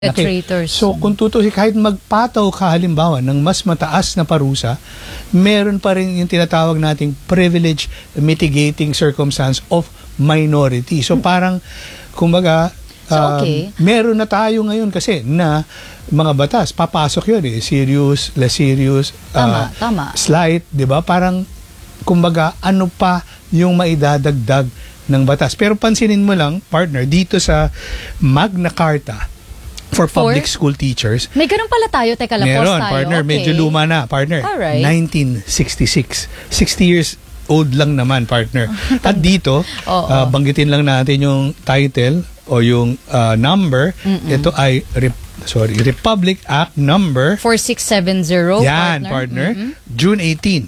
The traitors. So kung tutusin, kahit magpataw ka halimbawa ng mas mataas na parusa, meron pa rin yung tinatawag nating privilege mitigating circumstance of minority. So parang, kumbaga, meron na tayo ngayon kasi na mga batas, papasok yun serious, less serious, tama. Slight, di ba? Parang, kumbaga, ano pa yung maidadagdag ng batas. Pero pansinin mo lang, partner, dito sa Magna Carta, for public school teachers. May ganun pala tayo. Teka lang, meron, pause tayo. Partner. Okay. Medyo luma na, partner. Alright. 1966. 60 years old lang naman, partner. At dito, banggitin lang natin yung title o yung number. Ito ay Republic Act number 4670. Yan, partner. June 18,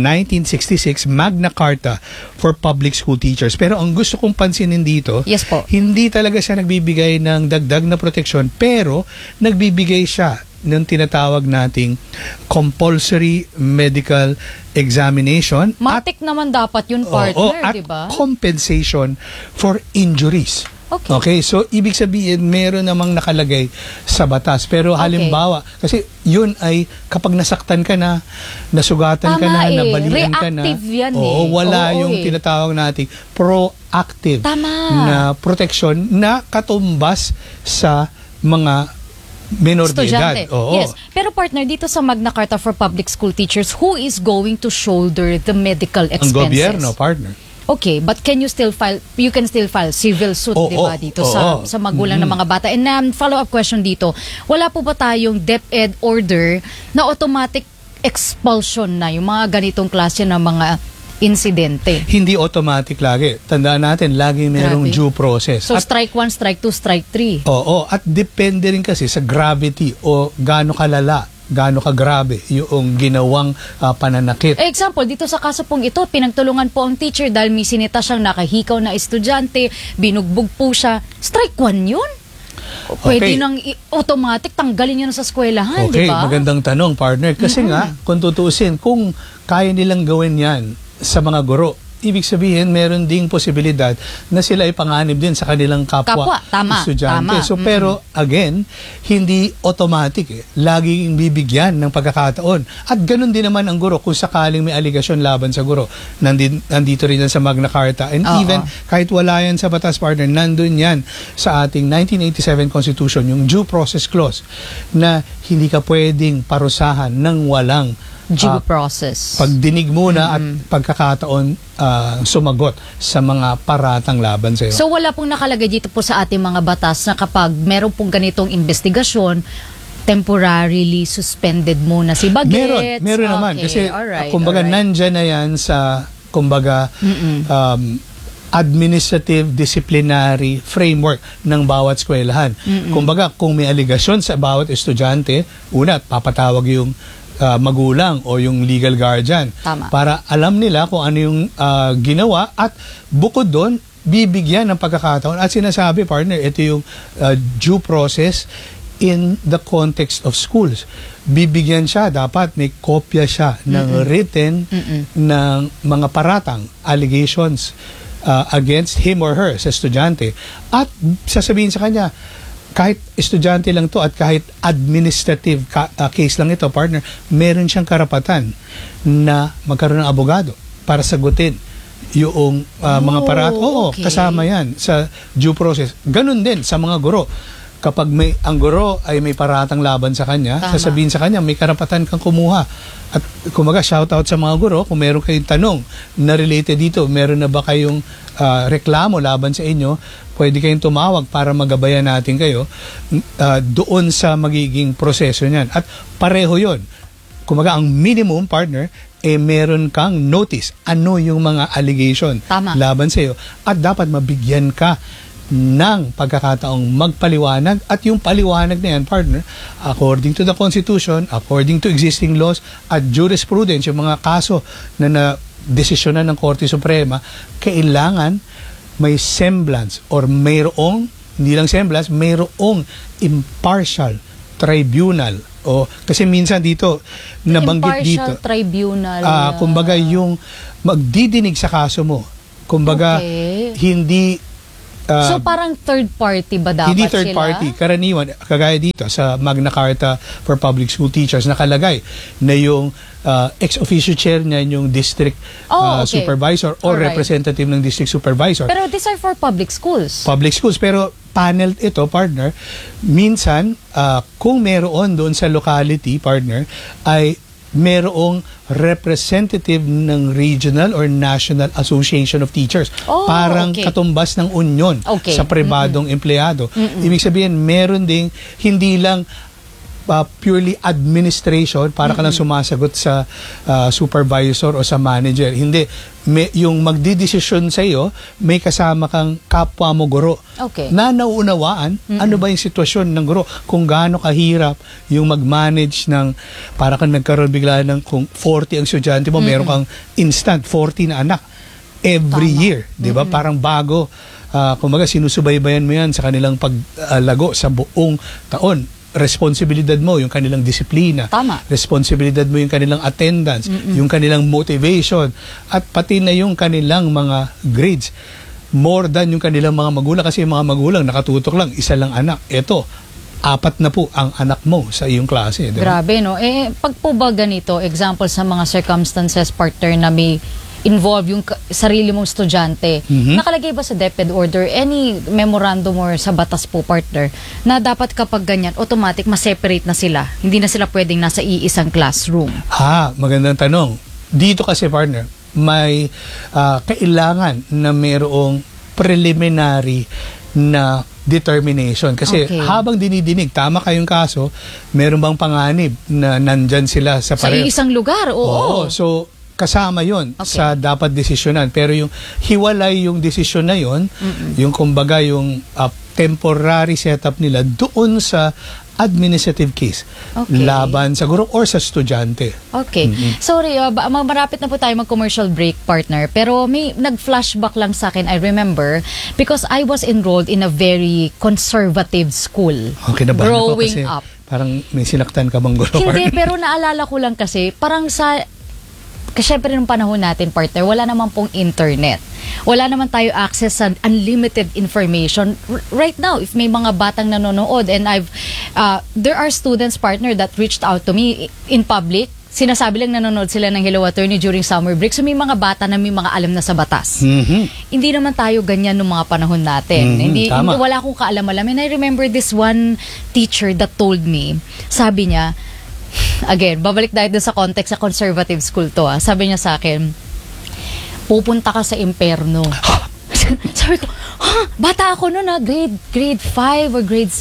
1966, Magna Carta for public school teachers. Pero ang gusto kong pansinin dito, yes po, hindi talaga siya nagbibigay ng dagdag na proteksyon, pero nagbibigay siya ng tinatawag nating compulsory medical examination. Matik naman dapat yun, partner, at diba? Compensation for injuries. Okay, so ibig sabihin meron namang nakalagay sa batas. Pero halimbawa, kasi yun ay kapag nasaktan ka na, nasugatan ka na, nabalian ka na. Reactive yan wala yung tinatawag nating proactive na protection na katumbas sa mga menor de edad. Yes. Pero partner, dito sa Magna Carta for Public School Teachers, who is going to shoulder the medical expenses? Ang gobyerno, partner. Okay, but can you still file, you can still file civil suit, di ba, dito sa magulang ng mga bata? And follow-up question dito, wala po ba tayong DepEd order na automatic expulsion na yung mga ganitong klase ng mga insidente? Hindi automatic lagi. Tandaan natin, lagi merong due process. So strike 1, strike 2, strike 3. Oo, at depende rin kasi sa gravity o gaano kalala, gaano kagrabe yung ginawang pananakit. Example, dito sa kaso pong ito, pinagtulungan po ang teacher dahil may sinita siyang nakahikaw na estudyante, binugbog po siya. Strike 1 yun? Pwede nang automatic tanggalin yun sa eskwelahan, di ba? Magandang tanong, partner. Kasi nga, kung tutusin, kung kaya nilang gawin yan sa mga guro, ibig sabihin, meron ding posibilidad na sila ay panganib din sa kanilang kapwa estudyante. So, pero, again, hindi automatic. Laging bibigyan ng pagkakataon. At ganun din naman ang guro kung sakaling may aligasyon laban sa guro. Nandito rin yan sa Magna Carta. And even, kahit wala yan sa batas, partner, nandun yan sa ating 1987 Constitution, yung due process clause, na hindi ka pwedeng parusahan ng walang due process. Pagdinig muna at pagkakataon sumagot sa mga paratang laban sa iyo. So wala pong nakalagay dito po sa ating mga batas na kapag meron pong ganitong investigasyon, temporarily suspended muna si Bagets? Meron naman. Kasi kumbaga nandyan na yan sa kumbaga administrative disciplinary framework ng bawat eskwelahan. Kumbaga kung may aligasyon sa bawat estudyante, una papatawag yung magulang o yung legal guardian para alam nila kung ano yung ginawa at bukod doon bibigyan ng pagkakataon at sinasabi, partner, ito yung due process in the context of schools. Bibigyan siya, dapat may kopya siya ng written ng mga paratang allegations against him or her sa estudyante at sasabihin sa kanya, kahit estudyante lang to at kahit administrative case lang ito, partner, meron siyang karapatan na magkaroon ng abogado para sagutin yung mga parat. Kasama yan sa due process. Ganun din sa mga guro. Kapag ang guro ay may paratang laban sa kanya, sasabihin sa kanya, may karapatan kang kumuha. At kumaga, shout out sa mga guro, kung meron kayong tanong na related dito, meron na ba kayong reklamo laban sa inyo, pwede kayong tumawag para magabayan natin kayo doon sa magiging proseso niyan. At pareho yon. Kumaga, ang minimum, partner, meron kang notice. Ano yung mga allegation laban sa iyo. At dapat mabigyan ka ng pagkakataong magpaliwanag at yung paliwanag na yan, partner, according to the Constitution, according to existing laws at jurisprudence, yung mga kaso na desisyonan ng Korte Suprema, kailangan may semblance or mayroong, hindi lang semblance, mayroong impartial tribunal. Kasi minsan dito, nabanggit dito. Impartial tribunal. Kumbaga yung magdidinig sa kaso mo. Kumbaga, hindi So parang third party ba dapat hindi third sila? party. Karaniwan, kagaya dito sa Magna Carta for Public School Teachers, nakalagay na yung ex officio chair niya yung district Okay. supervisor or Alright. representative ng district supervisor. Pero these are for public schools. Public schools, pero panel ito, partner, minsan kung meron doon sa locality, partner, ay merong representative ng regional or national association of teachers. Parang okay. katumbas ng union Okay. sa pribadong empleyado. Ibig sabihin, meron ding hindi lang purely administration para ka lang sumasagot sa supervisor o sa manager. Hindi. Yung magdidesisyon sa iyo, may kasama kang kapwa mo guro Okay. na nauunawaan ano ba yung sitwasyon ng guro, kung gaano kahirap yung mag-manage ng, para kang nagkaroon bigla ng kung 40 ang estudyante mo, meron kang instant 40 na anak every year, di ba? Parang bago. Kumbaga, sinusubaybayan mo yan sa kanilang paglago sa buong taon. Responsibilidad mo yung kanilang disiplina. Tama. Responsibilidad mo yung kanilang attendance, yung kanilang motivation, at pati na yung kanilang mga grades. More than yung kanilang mga magulang, kasi yung mga magulang nakatutok lang, isa lang anak. Ito, 4 na po ang anak mo sa iyong klase. Diba? Grabe, no? Pag po ba ganito, example sa mga circumstances, partner, na may involve yung sarili mong estudyante, nakalagay ba sa DepEd order any memorandum or sa batas po, partner, na dapat kapag ganyan, automatic ma-separate na sila? Hindi na sila pwedeng nasa iisang classroom. Magandang tanong. Dito kasi, partner, may kailangan na mayroong preliminary na determination. Kasi habang dinidinig, tama kayong kaso, meron bang panganib na nandyan sila sa pareho? Sa iisang lugar, oo. So, kasama yon sa dapat desisyonan. Pero yung hiwalay yung desisyon na yon, yung kumbaga yung temporary setup nila doon sa administrative case, laban sa guro or sa estudyante. Okay. Sorry, marapit na po tayo mag-commercial break, partner. Pero may nag-flashback lang sa akin, I remember, because I was enrolled in a very conservative school. Growing up. Parang may sinaktan ka bang guro? Hindi, pero naalala ko lang kasi, parang kasi syempre nung panahon natin, partner, wala naman pong internet. Wala naman tayo access sa unlimited information. Right now, if may mga batang nanonood, and there are students, partner, that reached out to me in public, sinasabi lang nanonood sila ng Hello Attorney during summer break. So may mga bata na may mga alam na sa batas. Hindi naman tayo ganyan nung mga panahon natin. Hindi, wala akong kaalam-alam. And I remember this one teacher that told me, sabi niya, again, babalik tayo sa context sa conservative school to. Sabi niya sa akin, pupunta ka sa impyerno. Sabi ko, bata ako noon, grade 5 or grade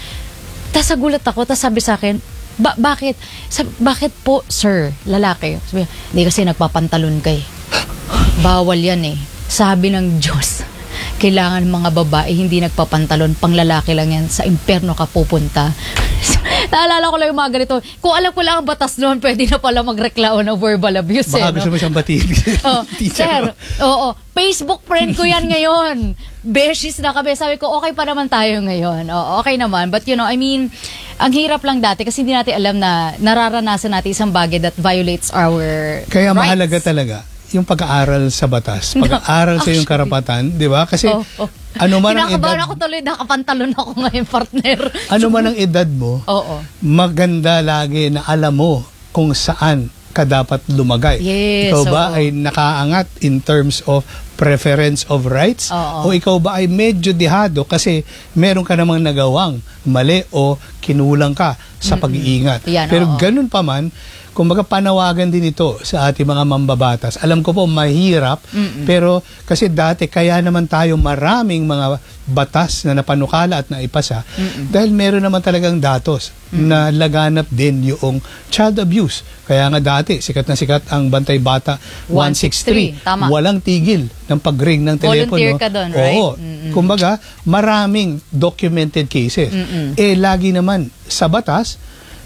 6. Tapos nagulat ako, tapos sabi sa akin, bakit? Bakit po, sir, lalaki? Sabi, hindi kasi nagpapantalon kay. Bawal yan eh. Sabi ng Diyos, kailangan mga babae hindi nagpapantalon, pang lalaki lang yan, sa impyerno ka pupunta. Naalala ko lang yung mga ganito. Kung alam ko lang ang batas noon, pwede na pala magreklamo ng verbal abuse. Baka gusto mo siyang batiin. Sir, Facebook friend ko yan ngayon. Beshies na kami. Sabi ko, okay pa naman tayo ngayon. Okay naman. But you know, I mean, ang hirap lang dati kasi hindi natin alam na nararanasan natin isang bagay that violates our Kaya rights. mahalaga talaga yung pag-aaral sa batas, pag-aaral sa iyong karapatan, di ba? Kasi ano man ang edad... Kinakabahan ako tuloy, nakapantalon ako ngayon, partner. Ano man ang edad mo, maganda lagi na alam mo kung saan ka dapat lumagay. Yes, ikaw ba ay nakaangat in terms of preference of rights? O ikaw ba ay medyo dihado kasi meron ka namang nagawang mali o kinulang ka sa pag-iingat? Pero ganun pa man, kumbaga panawagan din ito sa ating mga mambabatas. Alam ko po mahirap, pero kasi dati kaya naman tayo maraming mga batas na napanukala at naipasa dahil meron naman talagang datos na laganap din yung child abuse. Kaya nga dati, sikat na sikat ang Bantay Bata 163. Tama. Walang tigil ng pag-ring ng telepono. Volunteer ka doon, right? Oo. Kumbaga, maraming documented cases. Lagi naman sa batas,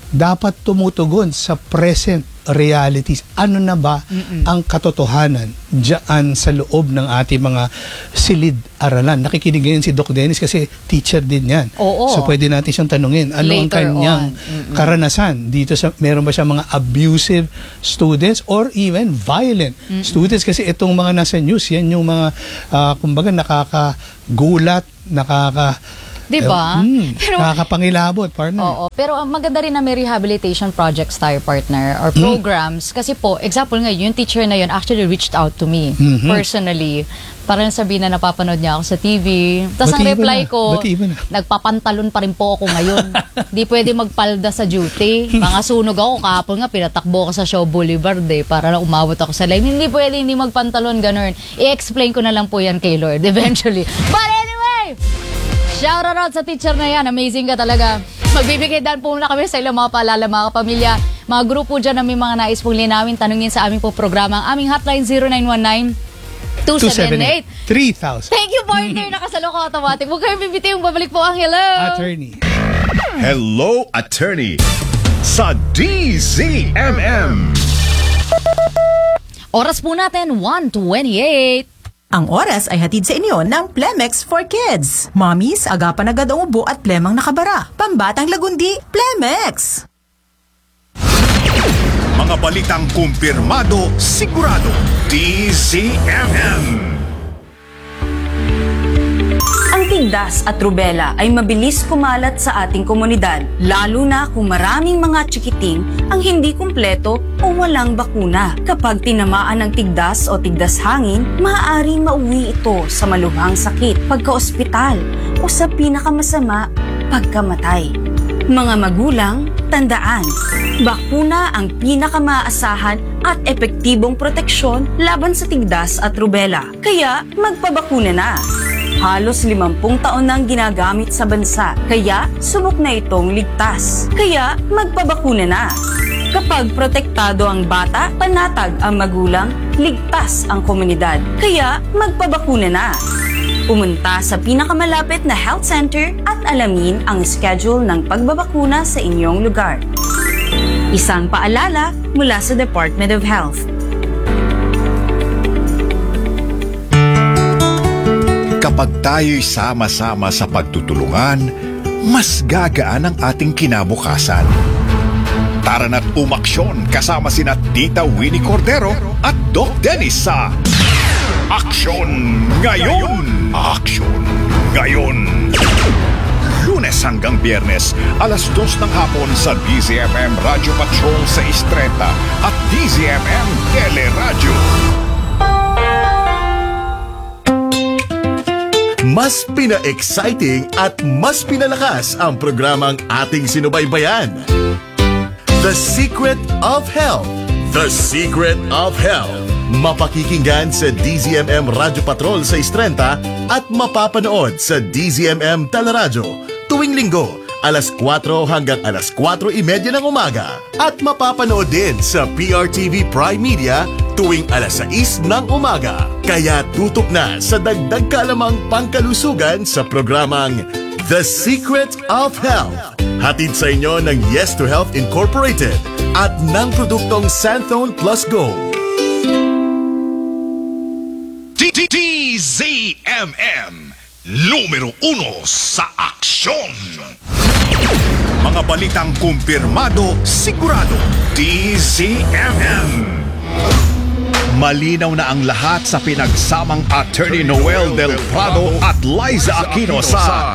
dapat tumutugon sa present realities. Ano na ba ang katotohanan diyan sa loob ng ating mga silid-aralan? Nakikinig ngayon si Doc Dennis kasi teacher din yan. Oo. So pwede natin siyang tanungin, ano ang Later kanyang karanasan dito sa, meron ba siya mga abusive students or even violent students? Kasi itong mga nasa news, yan yung mga kumbaga nakakagulat, Diba? Pero nakakapangilabot, partner. Oo, pero maganda rin na may rehabilitation projects tayo, partner, or programs. Kasi po, example ngayon, yung teacher na yun actually reached out to me personally. Para sabihin na napapanood niya ako sa TV. Tapos ang reply ko, nagpapantalon pa rin po ako ngayon. Di pwede magpalda sa duty. Mga sunog ako, kahapon nga, pinatakbo ako sa Shaw Boulevard para na umawot ako sa line. Hindi pwede, hindi magpantalon, ganun. I-explain ko na lang po yan kay Lord eventually. But anyway, shout out sa teacher na yan. Amazing ka talaga. Magbibigay dan po muna kami sa ilang mga paalala, mga kapamilya. Mga grupo dyan na may mga nais pong linawin. Tanungin sa aming po programa. Ang aming hotline 0919-278-3000. Thank you, partner. Nakasalo ko automatic. Huwag kayong bibitiw. Babalik po ang hello. Attorney. Hello, attorney. Sa DZMM. Oras po natin, 1:28. Ang oras ay hatid sa inyo ng Plemex for Kids. Mommies, agapan agad ang ubo at plemang nakabara. Pambatang lagundi, Plemex! Mga balitang kumpirmado, sigurado. DZMM. Ang tigdas at rubela ay mabilis kumalat sa ating komunidad, lalo na kung maraming mga tsikiting ang hindi kumpleto o walang bakuna. Kapag tinamaan ng tigdas o tigdas hangin, maaaring mauwi ito sa maluhang sakit, pagka-ospital o sa pinakamasama, pagkamatay. Mga magulang, tandaan, bakuna ang pinakamaasahan at epektibong proteksyon laban sa tigdas at rubela. Kaya magpabakuna na! Halos 50 taon nang ginagamit sa bansa, kaya subok na itong ligtas. Kaya magpabakuna na! Kapag protektado ang bata, panatag ang magulang, ligtas ang komunidad. Kaya magpabakuna na! Pumunta sa pinakamalapit na health center at alamin ang schedule ng pagbabakuna sa inyong lugar. Isang paalala mula sa Department of Health. Kapag tayo'y sama-sama sa pagtutulungan, mas gagaan ang ating kinabukasan. Tara na't umaksyon kasama sina Tita Winnie Cordero at Doc Dennis sa Aksyon Ngayon! Aksyon Ngayon! Lunes hanggang Biyernes, alas 2 ng hapon sa DZMM Radio Patrol 630 at DZMM Teleradyo. Mas pina-exciting at mas pinalakas ang programang ating sinubaybayan. The Secret of Health. The Secret of Health. Mapakikinggan sa DZMM Radio Patrol 630 at mapapanood sa DZMM Teleradyo tuwing linggo, alas 4 hanggang alas 4:30 ng umaga. At mapapanood din sa PRTV Prime Media tuwing alas 6 ng umaga. Kaya tutok na sa dagdag kalamang pangkalusugan sa programang The Secret of Health. Hatid sa inyo ng Yes to Health Incorporated at ng produktong Santhone Plus Go. DZMM, numero 1 sa aksyon. Mga balitang kumpirmado, sigurado. DZMM. Malinaw na ang lahat sa pinagsamang Attorney Noel Del Prado at Liza Aquino sa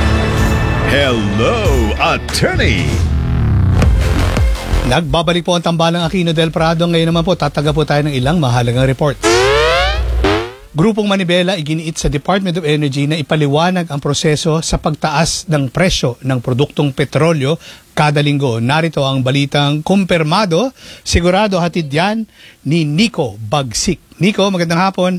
Hello, Attorney! Nagbabalik po ang tambalang Aquino Del Prado. Ngayon naman po, tataga po tayo ng ilang mahalagang report. Grupong Manibela iginiit sa Department of Energy na ipaliwanag ang proseso sa pagtaas ng presyo ng produktong petrolyo kada linggo. Narito ang balitang kumpirmado, sigurado hatid yan ni Nico Bagsik. Nico, magandang hapon.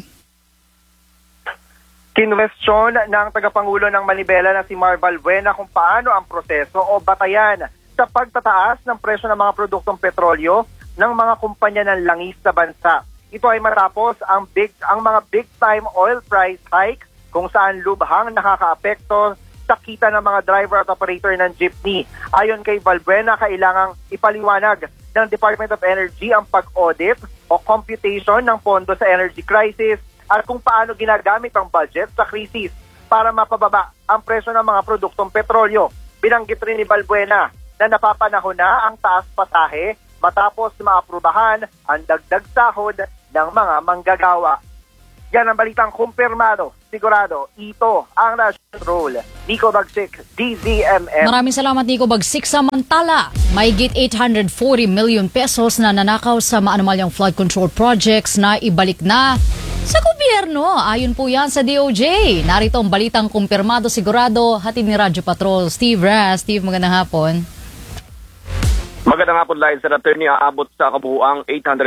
Kinwestiyon ng tagapangulo ng Manibela na si Marval Buena kung paano ang proseso o batayan sa pagtataas ng presyo ng mga produktong petrolyo ng mga kumpanya ng langis sa bansa. Ito ay matapos ang mga big time oil price hike kung saan lubhang nakakaapekto sa kita ng mga driver at operator ng jeepney. Ayon kay Valbuena, kailangang ipaliwanag ng Department of Energy ang pag-audit o computation ng pondo sa energy crisis at kung paano ginagamit ang budget sa krisis para mapababa ang presyo ng mga produktong petrolyo. Binanggit rin ni Valbuena na napapanahon na ang taas pasahe matapos maaprubahan ang dagdag sahod ng mga manggagawa. Yan ang balitang kumpirmado. Sigurado, ito ang national role. Nico Bagsik, DZMM. Maraming salamat, Nico Bagsik. Samantala, mahigit 840 million pesos na nanakaw sa maanumalyang flood control projects na ibalik na sa gobyerno. Ayon po yan sa DOJ. Narito ang balitang kumpirmado, sigurado, hatid ni Radyo Patrol. Steve Raz. Steve, magandang hapon. Magandang hapon, Live. Sa attorney, aabot sa kabuuang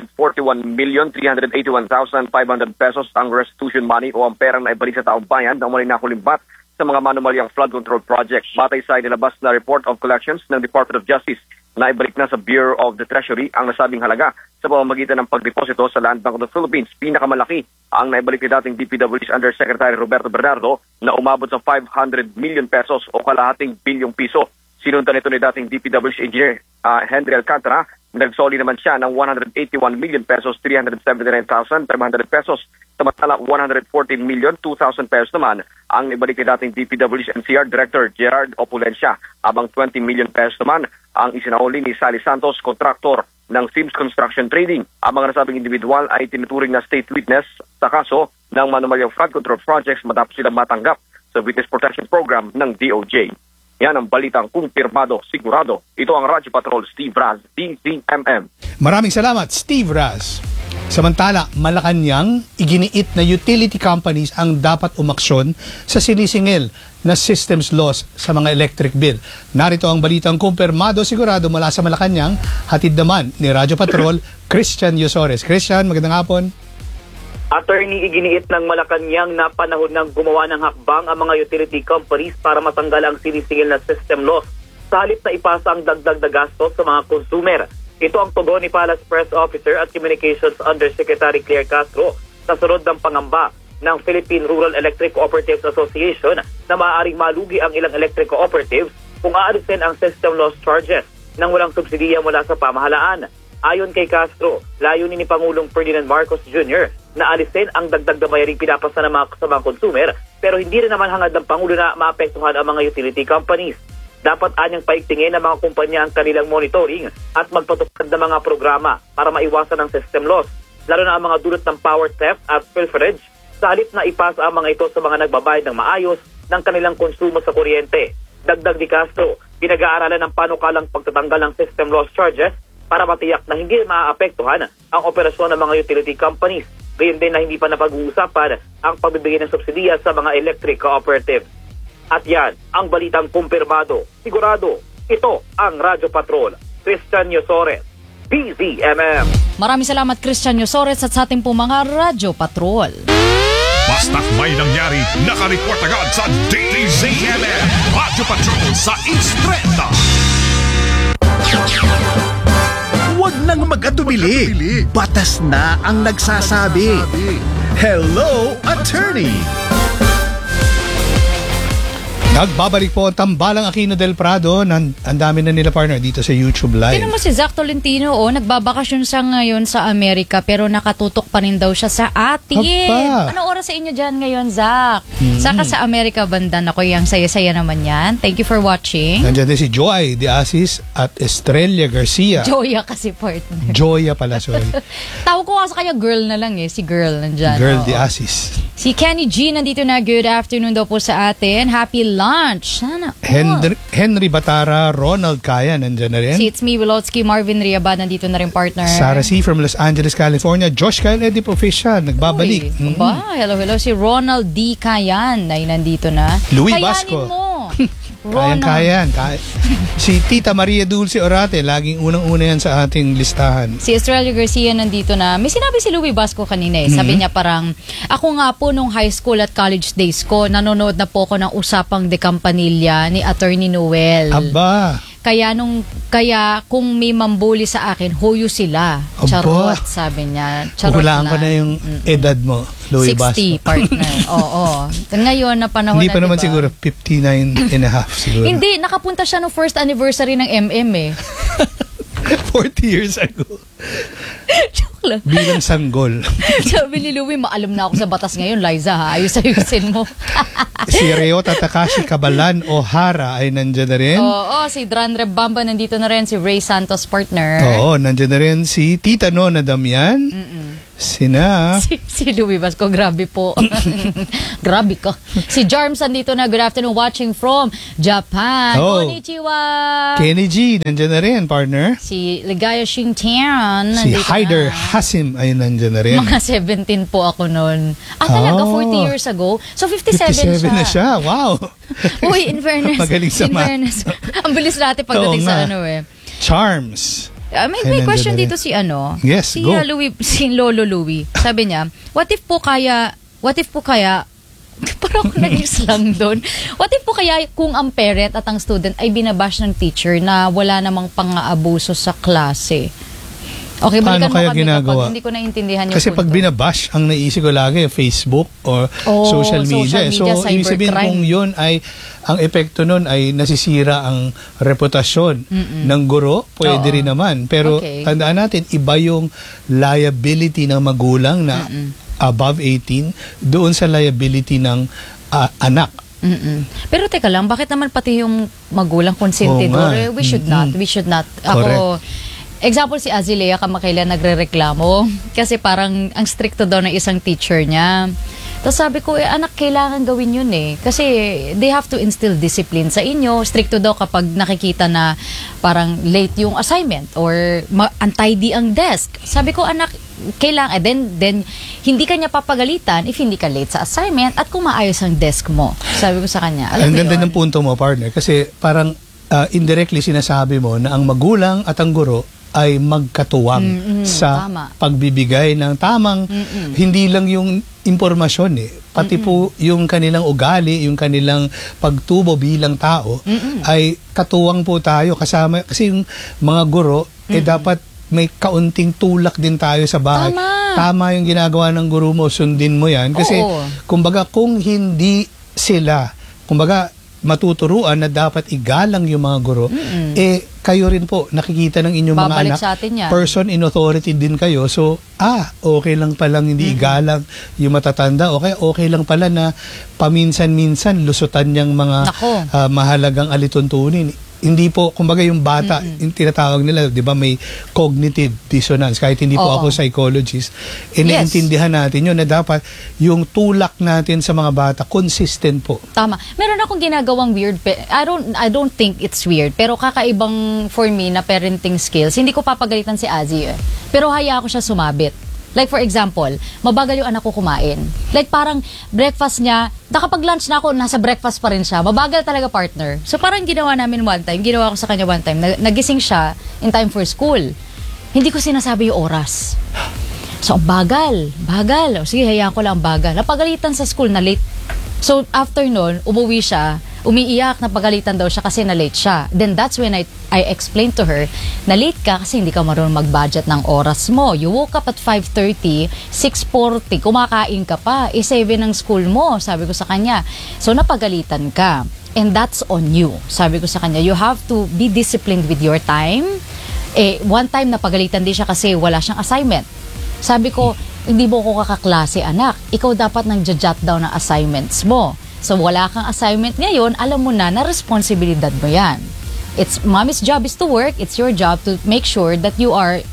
841,381,500 pesos ang restitution money o ang perang na ibalik sa taong bayan na umali nakulimbat sa mga manumalyang flood control project. Batay sa inilabas na report of collections ng Department of Justice na ibalik na sa Bureau of the Treasury ang nasabing halaga sa pamamagitan ng pagdeposito sa Land Bank of the Philippines. Pinakamalaki ang naibalik ni dating DPWH Undersecretary Roberto Bernardo na umabot sa 500 million pesos o kalahating bilyong piso. Sinundan ito ni dating DPWH Engineer Henry Alcantara. Nagsoli naman siya ng 181 million pesos, 379,500 pesos. Samantala, 114 million, 2,000 pesos naman ang ibalik ni dating DPWH NCR Director Gerard Opulencia. Abang 20 million pesos naman ang isinauli ni Sally Santos, kontraktor ng Sims Construction Trading. Ang mga nasabing individual ay tinuturing na state witness sa kaso ng manumalyang flood control projects matapos silang matanggap sa Witness Protection Program ng DOJ. Yan ang balitang kumpirmado, sigurado. Ito ang Radyo Patrol, Steve Raz, DZMM. Maraming salamat, Steve Raz. Samantala, Malacanang, iginiit na utility companies ang dapat umaksyon sa sinisingil na systems loss sa mga electric bill. Narito ang balitang kumpirmado, sigurado mula sa Malacanang, hatid naman ni Radyo Patrol, Christian Yosores. Christian, magandang hapon. Attorney, iginiit ng Malacanang na panahon ng gumawa ng hakbang ang mga utility companies para matanggal ang sinisingil na system loss sa halip na ipasa ang dagdag na gastos sa mga consumer. Ito ang tugon ni Palace Press Officer at Communications Undersecretary Claire Castro sa sunod ng pangamba ng Philippine Rural Electric Cooperatives Association na maaaring malugi ang ilang electric cooperatives kung aalisin ang system loss charges nang walang subsidiya mula sa pamahalaan. Ayon kay Castro, layunin ni Pangulong Ferdinand Marcos Jr. na alisin ang dagdag na bayaring pinapasa ng sa mga consumer, pero hindi rin naman hangad ng Pangulo na maapektuhan ang mga utility companies. Dapat anyang paigtingin ng mga kumpanya ang kanilang monitoring at magpatupad ng mga programa para maiwasan ang system loss, lalo na ang mga dulot ng power theft at pilferage, sa halip na ipasa ang mga ito sa mga nagbabayad ng maayos ng kanilang konsumo sa kuryente. Dagdag ni Castro, pinag-aaralan ng panukalang pagtatanggal ng system loss charges para matiyak na hindi maaapektuhan ang operasyon ng mga utility companies. Gayon din na hindi pa napag-uusapan ang pagbibigay ng subsidiya sa mga electric cooperatives. At yan, ang balitang kumpirmado. Sigurado, ito ang Radyo Patrol. Christian Yosores, DZMM. Maraming salamat, Christian Yosores, at sa ating po mga Radyo Patrol. Basta't may nangyari, nakareport agad sa DZMM. Radyo Patrol sa East 30. Huwag nang mag-atubili. Batas na ang nagsasabi. Hello, Attorney! Nagbabalik po ang Tambalang Aquino del Prado. Ang dami na nila partner dito sa YouTube Live. Tingnan mo si Zach Tolentino, nagbabakasyon siya ngayon sa Amerika pero nakatutok pa rin daw siya sa atin. Aba. Ano oras sa inyo dyan ngayon, Zach? Saka sa Amerika banda, ako yung saya-saya naman yan. Thank you for watching. Nandiyan din si Joy de Asis at Estrella Garcia. Joya kasi partner. Joya pala, sorry. Tawag ko nga sa kanya girl na lang si girl nandyan. Girl de Oo. Asis. Si Kenny G nandito na, good afternoon daw po sa atin. Happy lunch. Sana. Henry Batara, Ronald Kaya, nandiyan na rin. Si It's Me, Wilotsky, Marvin Riabad, nandito na rin partner. Sarah C. from Los Angeles, California. Josh Kyle Edip Official, nagbabalik. Uy, hello. Si Ronald D. Kayan ay nandito na. Louis Kayanin Basco. mo. Ronald. Kayan. Si Tita Maria Dulce Orate, laging unang-una yan sa ating listahan. Si Estrella Garcia nandito na. May sinabi si Louis Basco kanina Sabi niya parang, ako nga po nung high school at college days ko, nanonood na po ako ng Usapang de Campanilla ni Attorney Noel. Aba. kaya kung may mambuli sa akin, huyo sila. Aba. Charot, sabi niya. Charot Hulaan ko na yung edad mo, Louie 60, Basco. partner. Oo. Ngayon na panahon Hindi na, pa naman diba? siguro, 59 and a half siguro. Hindi, nakapunta siya nung first anniversary ng MM eh. 40 years ago. Joke lang. Bilang sanggol. Sabi ni Louie, maalam na ako sa batas ngayon, Liza ha. Ayos-ayusin mo. Si Ryota Takashi Kabalan O'Hara ay nandiyan na rin. Oo, si Dran Rebamba nandito na rin, si Ray Santos partner. Oo, nandiyan na rin si Tita Nona Damian. Sina. Si Louie Basco, grabe po. Grabe ka. Si Jarms nandito na, good afternoon, watching from Japan. Oh. Konnichiwa. Kenny G, nandiyan na rin, partner. Si Ligaya Xingtian. Si nandito Haider na. Hasim ay nandiyan na rin. Mga 17 po ako noon. Talaga, Oh. 40 years ago. So, 57 57 na siya, wow. Uy, in fairness. Magaling sa in math. fairness. Ang bilis natin pagdating Oo sa nga. ano eh. Charms. May Ay, question nandiyan na dito si ano. Yes, si go. Si Lolo Louie. Sabi niya, what if po kaya parang ako nag-islang doon. What if po kaya kung ang parent at ang student ay binabash ng teacher na wala namang pang-aabuso sa klase? Okay, Paano balikan mo kaya kami ginagawa? kapag hindi ko naintindihan yung Kasi pag punto. binabash, ang naisip ko lagi, Facebook or social media. So, ibig sabihin cybercrime. kung yun ay, ang epekto nun ay nasisira ang reputasyon ng guro, pwede Oo. rin naman. Pero Okay. tandaan natin, iba yung liability ng magulang na above 18 doon sa liability ng anak. Pero teka lang, bakit naman pati yung magulang konsentidor? Oo nga. We should not. We should not. Ako, example si Azilea Kamakailan nagrereklamo kasi parang ang stricto daw ng isang teacher niya. Tapos sabi ko, anak, kailangan gawin yun eh. Kasi they have to instill discipline sa inyo. Stricto daw kapag nakikita na parang late yung assignment or untidy ang desk. Sabi ko, anak, kailangan, then hindi ka niya papagalitan if hindi ka late sa assignment at kung maayos ang desk mo. Sabi ko sa kanya, alam Ang mo ganda yun? ng punto mo, partner. Kasi parang indirectly sinasabi mo na ang magulang at ang guro ay magkatuwang sa tama. pagbibigay ng tamang, hindi lang yung impormasyon pati po yung kanilang ugali, yung kanilang pagtubo bilang tao, ay katuwang po tayo kasama, kasi yung mga guro, dapat may kaunting tulak din tayo sa bahay. Tama yung ginagawa ng guro mo, sundin mo yan. Kasi, Oo. kumbaga, kung hindi sila, kumbaga, matuturuan na dapat igalang yung mga guro, kayo rin po, nakikita ng inyong mga Babalik anak, sa atin yan. person in authority din kayo. So, okay lang palang hindi igalang yung matatanda. Okay lang pala na paminsan-minsan lusutan niyang mga Nako. mahalagang alituntunin. Hindi po, kumbaga yung bata, yung tinatawag nila, di ba, may cognitive dissonance. Kahit hindi po Oo. ako psychologist, Yes. naiintindihan natin yun na dapat yung tulak natin sa mga bata, consistent po. Tama. Meron akong ginagawang weird, I don't think it's weird, pero kakaibang for me na parenting skills. Hindi ko papagalitan si Azzy pero hayaan ko siya sumabit. Like for example, mabagal yung anak ko kumain. Like parang breakfast niya, nakapag-lunch na ako, nasa breakfast pa rin siya. Mabagal talaga, partner. So parang ginawa ko sa kanya one time, nagising siya in time for school. Hindi ko sinasabi yung oras. So, bagal. O, sige, hayaan ko lang bagal. Napagalitan sa school na late. So, after nun, umuwi siya, umiiyak, napagalitan daw siya kasi na late siya. Then that's when I explained to her, na late ka kasi hindi ka marunong mag-budget ng oras mo. You woke up at 5:30, 6:40, kumakain ka pa, 7 ng school mo, sabi ko sa kanya. So, napagalitan ka. And that's on you. Sabi ko sa kanya, you have to be disciplined with your time. One time napagalitan din siya kasi wala siyang assignment. Sabi ko, hindi mo ko kakaklase, anak. Ikaw dapat nang jot down ng assignments mo. So, wala kang assignment ngayon, alam mo na responsibilidad mo yan. Mommy's job is to work. It's your job to make sure that you are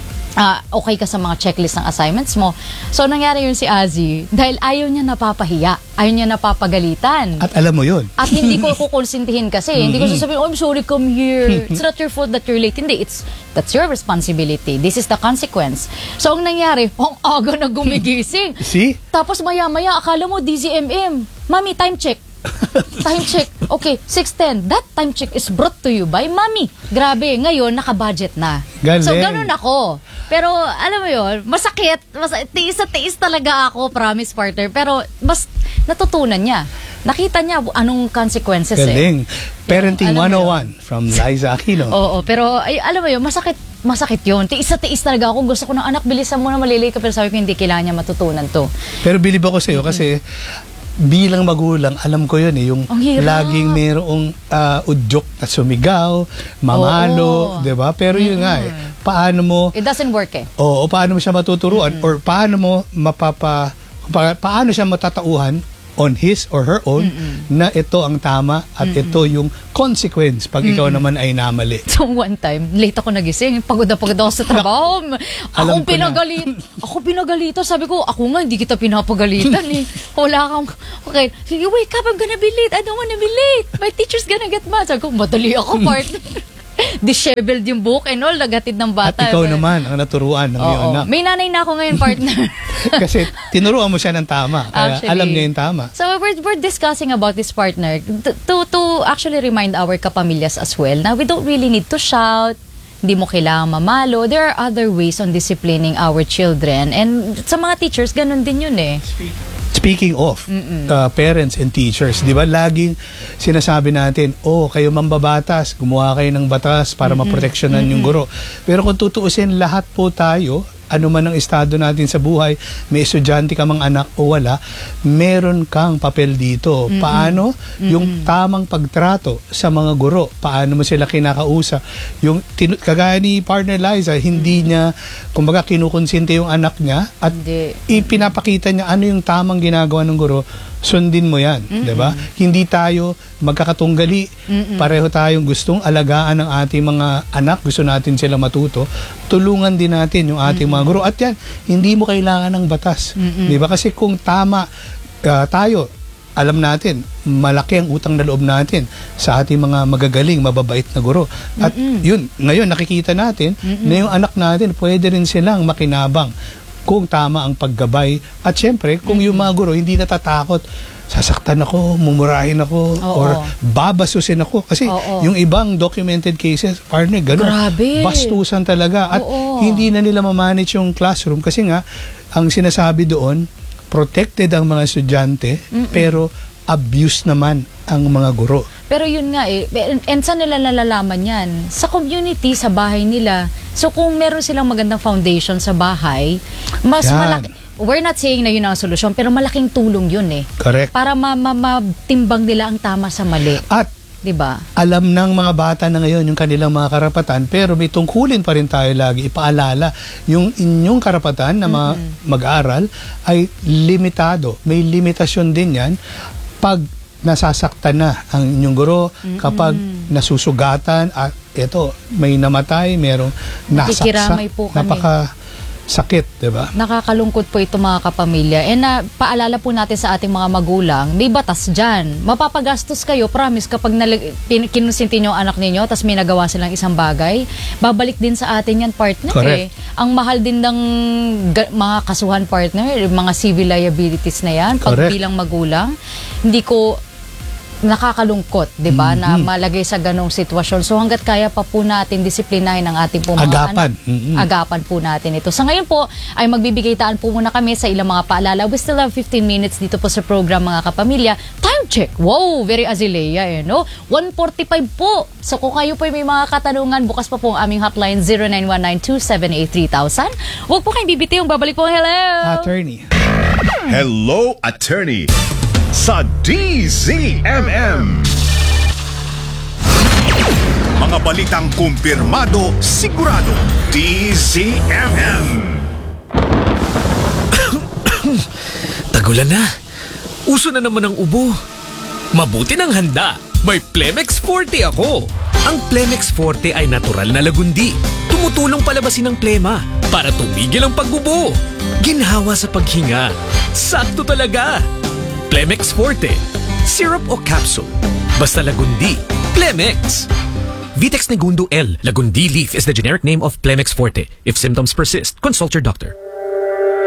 okay ka sa mga checklist ng assignments mo. So, nangyari yun si Azzy dahil ayaw niya napapahiya. Ayaw niya napapagalitan. At alam mo yun. At hindi ko kukonsintihin kasi. Hindi ko sasabihin, I'm sorry, come here. It's not your fault that you're late. Hindi, that's your responsibility. This is the consequence. So, ang nangyari, ang aga na gumigising. See? Tapos maya-maya, akala mo DZMM. Mami, time check. Time check. Okay, 6:10. That time check is brought to you by Mami. Grabe, ngayon, naka-budget na. Galing. So, ganun ako. Pero alam mo yun, masakit. Tiis na tiis talaga ako, promise partner. Pero mas natutunan niya. Nakita niya anong consequences Galing. Parenting Alam mo 101 from Liza Aquino. Oo, pero ay, alam mo yun, masakit yun. Tiis na tiis talaga ako. Gusto ko ng anak, bilisan mo na malilay ka. Pero sabi ko, hindi kailangan niya matutunan to. Pero bilib ako sa'yo kasi bilang magulang, alam ko yun yung Ang hirap. laging merong udyok na sumigaw, mamalo, Oo. 'di ba? Pero yun nga paano mo It doesn't work eh. paano mo siya matuturuan or paano mo paano siya matatauhan on his or her own na ito ang tama at ito yung consequence pag ikaw naman ay namali. So one time, late ako nagising, pagod na pagod ako sa trabaho. Alam Akong ko na. ako pinagalitan. Sabi ko, ako nga, hindi kita pinapagalitan eh. Wala kang, okay, sige, wake up, I'm gonna be late. I don't wanna be late. My teacher's gonna get mad. Sabi ko, madali ako, partner. Disheveled yung buhok and all, nagatid ng At bata. ikaw naman ang naturuan ng iyong Oo. anak. May nanay na ako ngayon, partner. Kasi tinuruan mo siya ng tama. Kaya Actually. alam niya yung tama. So we're discussing about this partner to actually remind our kapamilyas as well na we don't really need to shout. Hindi mo kailangan mamalo. There are other ways on disciplining our children. And sa mga teachers, ganun din yun eh. Speaking of parents and teachers, di ba laging sinasabi natin, kayo mambabatas, gumawa kayo ng batas para maproteksyonan yung guro. Pero kung tutuusin, lahat po tayo, ano man ang estado natin sa buhay, may estudyante ka mang anak o wala, meron kang papel dito. Paano yung tamang pagtrato sa mga guro? Paano mo sila kinakausap? Yung kagaya ni partner Liza, hindi niya, kumbaga kinukonsente yung anak niya at ipinapakita niya ano yung tamang ginagawa ng guro. Sundin mo yan, di ba? Hindi tayo magkakatunggali. Pareho tayong gustong alagaan ng ating mga anak. Gusto natin sila matuto. Tulungan din natin yung ating mga guro. At yan, hindi mo kailangan ng batas. Di ba? Kasi kung tama tayo, alam natin, malaki ang utang na loob natin sa ating mga magagaling, mababait na guro. At yun, ngayon nakikita natin na yung anak natin, pwede rin silang makinabang kung tama ang paggabay. At syempre, kung yung mga guro hindi natatakot, sasaktan ako, mumurahin ako, or babasusin ako. Kasi yung ibang documented cases, partner, gano'n. Grabe. Bastusan talaga. At hindi na nila mamanage yung classroom. Kasi nga, ang sinasabi doon, protected ang mga estudyante, pero abuse naman ang mga guro. Pero yun nga eh, and saan nila nalalaman yan? Sa community, sa bahay nila. So kung meron silang magandang foundation sa bahay, mas malaki. We're not saying na yun ang solusyon, pero malaking tulong yun eh. Correct. Para matimbang nila ang tama sa mali. At diba? Alam ng mga bata na ngayon yung kanilang mga karapatan, pero may tungkulin pa rin tayo lagi ipaalala yung inyong karapatan na mag-aral ay limitado. May limitasyon din yan pag nasasaktan na ang inyong guro, kapag nasusugatan at ito, may namatay, merong nasaksak. Nakikiramay po kami. Napakasakit, diba? Nakakalungkot po ito mga kapamilya. And paalala po natin sa ating mga magulang, may batas dyan. Mapapagastos kayo, promise, kapag kinusinti nyo ang anak ninyo, tapos may nagawa silang isang bagay, babalik din sa atin yan, partner. Correct. Ang mahal din ng mga kasuhan, partner, mga civil liabilities na yan, pag bilang magulang. Hindi ko nakakalungkot, 'di ba, na malagay sa ganong sitwasyon. So hangga't kaya pa po natin disiplinahin ang ating po mga agapan po natin ito. Sa ngayon po ay magbibigay-taan po muna kami sa ilang mga paalala. We still have 15 minutes dito po sa program mga kapamilya. Time check. Wow, very Azalea no? 1:45 po. So kung kayo po may mga katanungan, bukas pa po ang aming hotline 0919-278-3000. Huwag po kayong bibitiw. Babalik po. Hello. Attorney. Hello, Attorney. Sa DZMM. Mga balitang kumpirmado, sigurado. DZMM. Tagulan na. Uso na naman ang ubo. Mabuti ng handa. May Plemex Forte ako. Ang Plemex Forte ay natural na lagundi. Tumutulong palabasin ang plema para tumigil ang pag-ubo. Ginhawa sa paghinga. Sakto talaga. Plemex Forte. Syrup o capsule. Basta lagundi. Plemex. Vitex Negundo L. Lagundi leaf is the generic name of Plemex Forte. If symptoms persist, consult your doctor.